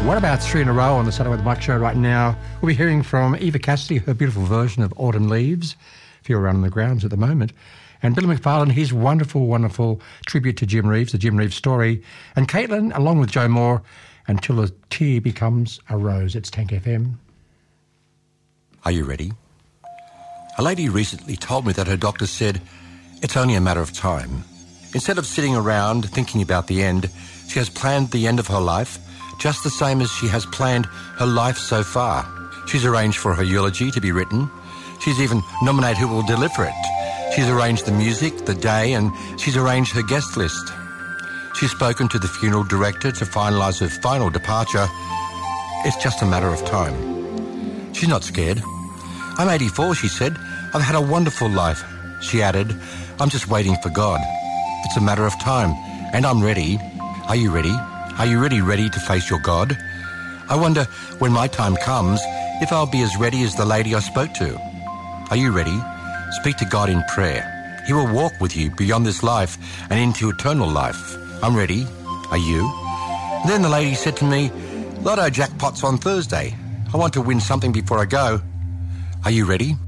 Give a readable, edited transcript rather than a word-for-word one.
What about 3 in a row on the Saturday with Mike show right now? We'll be hearing from Eva Cassidy, her beautiful version of Autumn Leaves, if you're around the grounds at the moment. And Billy McFarlane, his wonderful, wonderful tribute to Jim Reeves, the Jim Reeves story. And Caitlin, along with Joe Moore, Until a Tear Becomes a Rose. It's Tank FM. Are you ready? A lady recently told me that her doctor said it's only a matter of time. Instead of sitting around thinking about the end, she has planned the end of her life just the same as she has planned her life so far. She's arranged for her eulogy to be written. She's even nominated who will deliver it. She's arranged the music, the day, and she's arranged her guest list. She's spoken to the funeral director to finalise her final departure. It's just a matter of time. She's not scared. I'm 84, she said. I've had a wonderful life. She added, I'm just waiting for God. It's a matter of time, and I'm ready. Are you ready? Are you ready to face your God? I wonder, when my time comes, if I'll be as ready as the lady I spoke to. Are you ready? Speak to God in prayer. He will walk with you beyond this life and into eternal life. I'm ready. Are you? And then the lady said to me, Lotto jackpot's on Thursday. I want to win something before I go. Are you ready?